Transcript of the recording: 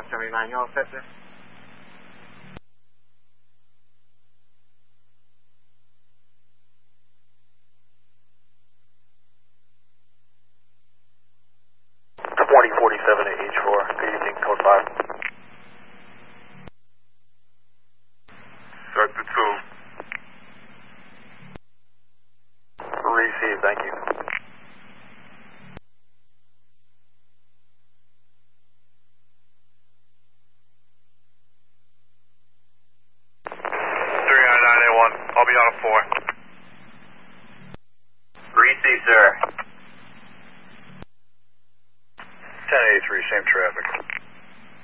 79, you all set, sir? .47 at H4. Good evening, code 5. Sector 2. Receive, thank you. I'll be on a 4. Receive, sir. 1083, same traffic.